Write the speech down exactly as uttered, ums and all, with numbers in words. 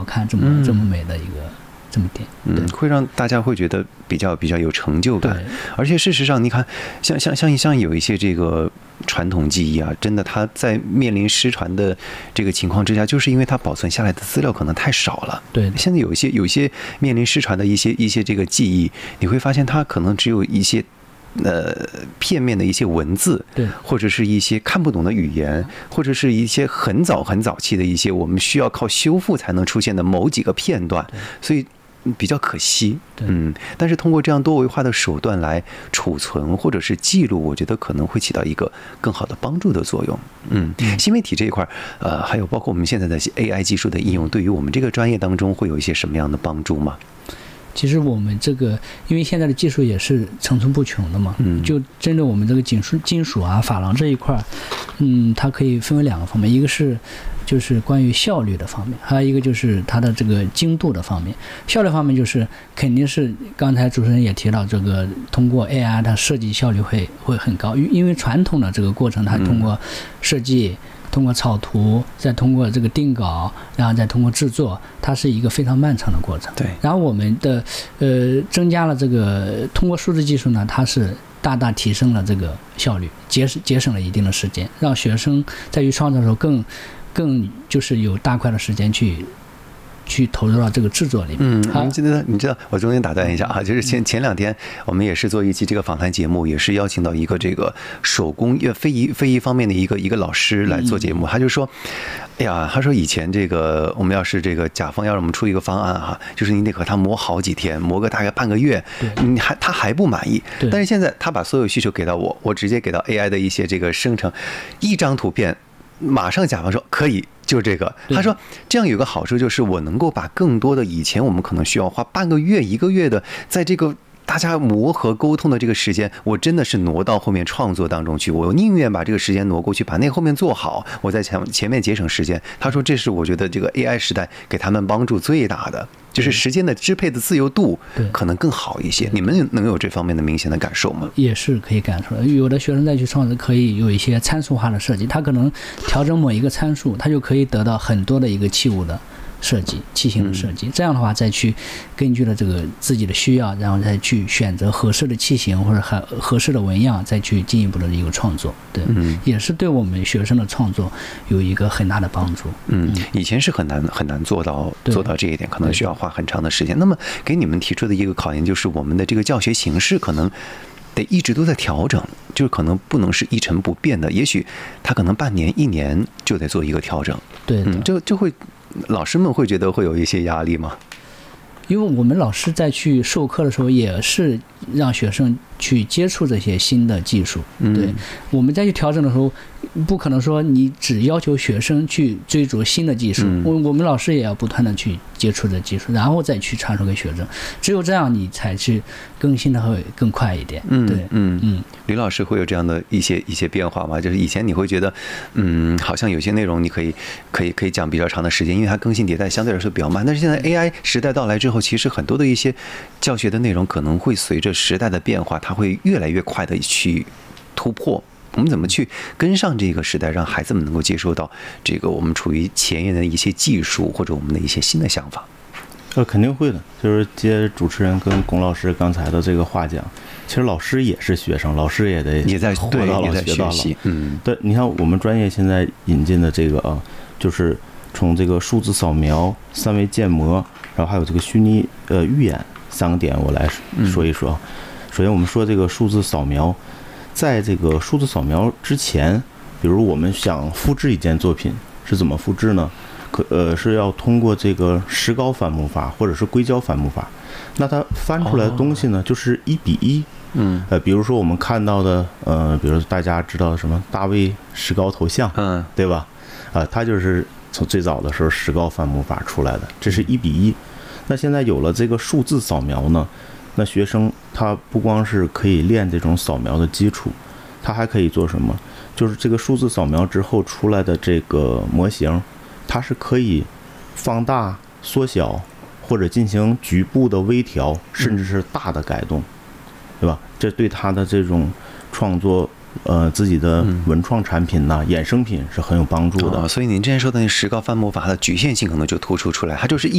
看、这么、嗯、这么美的一个这么点， 嗯，会让大家会觉得比较比较有成就感。而且事实上，你看，像像像像有一些这个传统技艺啊，真的它在面临失传的这个情况之下，就是因为它保存下来的资料可能太少了。 对， 现在有一些有一些面临失传的一些一些这个技艺，你会发现它可能只有一些。呃，片面的一些文字， 对， 或者是一些看不懂的语言，或者是一些很早很早期的一些我们需要靠修复才能出现的某几个片段，所以比较可惜。嗯，但是通过这样多维化的手段来储存或者是记录，我觉得可能会起到一个更好的帮助的作用。嗯，新媒体这一块，呃，还有包括我们现在的 A I 技术的应用，对于我们这个专业当中会有一些什么样的帮助吗？ 其实我们这个，因为现在的技术也是层出不穷的嘛，嗯，就针对我们这个金属、金属啊、珐琅这一块，嗯，它可以分为两个方面，一个是就是关于效率的方面，还有一个就是它的这个精度的方面。效率方面就是肯定是刚才主持人也提到，这个通过 A I 它设计效率会会很高，因为传统的这个过程它通过设计。嗯通过草图，再通过这个定稿，然后再通过制作，它是一个非常漫长的过程。 对。 然后我们的呃增加了这个通过数字技术呢，它是大大提升了这个效率，节省节省了一定的时间，让学生在于创作的时候更更就是有大块的时间去。去投入到这个制作里面。 嗯，你记得，你知道，我中间打断一下啊，就是前前两天我们也是做一期这个访谈节目，也是邀请到一个这个手工非遗非遗方面的一个一个老师来做节目，他就说，哎呀，他说以前这个我们要是这个甲方要让我们出一个方案哈，就是你得和他磨好几天，磨个大概半个月，你还他还不满意，但是现在他把所有需求给到我，我直接给到 A I 的一些这个生成，一张图片。马上甲方说可以，就这个。他说这样有个好处就是我能够把更多的以前我们可能需要花半个月、一个月的，在这个大家磨合沟通的这个时间，我真的是挪到后面创作当中去。我宁愿把这个时间挪过去，把那个后面做好，我在前前面节省时间。他说这是我觉得这个 A I 时代给他们帮助最大的。就是时间的支配的自由度可能更好一些，你们能有这方面的明显的感受吗？ 也是可以感受的。有的学生再去创作，可以有一些参数化的设计，他可能调整某一个参数，他就可以得到很多的一个器物的设计、器型的设计。这样的话，再去根据了这个自己的需要，然后再去选择合适的器型或者合合适的纹样，再去进一步的一个创作。对，嗯，也是对我们学生的创作有一个很大的帮助。 嗯，以前是很难很难做到做到这一点，可能需要花很长的时间。那么给你们提出的一个考验就是，我们的这个教学形式可能得一直都在调整，就是可能不能是一成不变的，也许他可能半年一年就得做一个调整。 对， 嗯，就就会老师们会觉得会有一些压力吗？ 因为我们老师在去授课的时候，也是让学生去接触这些新的技术。对，我们再去调整的时候，不可能说你只要求学生去追逐新的技术，我我们老师也要不断的去接触这技术，然后再去传授给学生。只有这样，你才去更新的会更快一点。 嗯， 对， 嗯嗯。吕老师会有这样的一些一些变化吗？就是以前你会觉得，嗯，好像有些内容你可以可以可以讲比较长的时间，因为它更新迭代相对来说比较慢。但是现在 A I 时代到来之后，其实很多的一些教学的内容可能会随着时代的变化，它会越来越快的去突破。我们怎么去跟上这个时代，让孩子们能够接受到这个我们处于前沿的一些技术或者我们的一些新的想法？ 呃，肯定会的。就是接主持人跟龚老师刚才的这个话讲，其实老师也是学生，老师也得也在活到了学到了。 嗯， 对，你看我们专业现在引进的这个啊，就是从这个数字扫描、三维建模，然后还有这个虚拟呃预演三个点，我来说一说。嗯、首先我们说这个数字扫描。在这个数字扫描之前，比如我们想复制一件作品是怎么复制呢？可呃是要通过这个石膏翻模法或者是硅胶翻模法。那它翻出来的东西呢，就是一比一。嗯，呃，比如说我们看到的，呃，比如大家知道什么大卫石膏头像，嗯，对吧？啊、呃，它就是从最早的时候石膏翻模法出来的，这是一比一。那现在有了这个数字扫描呢？那学生他不光是可以练这种扫描的基础，他还可以做什么？就是这个数字扫描之后出来的这个模型，它是可以放大、缩小，或者进行局部的微调，甚至是大的改动，对吧？这对他的这种创作，呃，自己的文创产品呐、衍生品是很有帮助的。 哦，所以您之前说的那石膏翻模法，它的局限性可能就突出出来，它就是一。